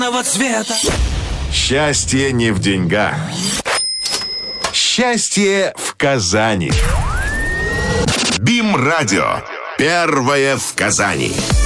цвета. Счастье не в деньгах. Счастье в Казани. БИМ-радио. Первое в Казани.